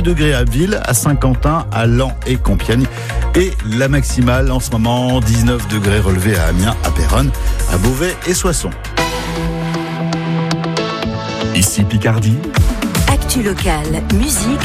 18 degrés à Abbeville, à Saint-Quentin, à Laon et Compiègne. Et la maximale en ce moment, 19 degrés relevés à Amiens, à Péronne, à Beauvais et Soissons. Ici Picardie. Actu locale, musique,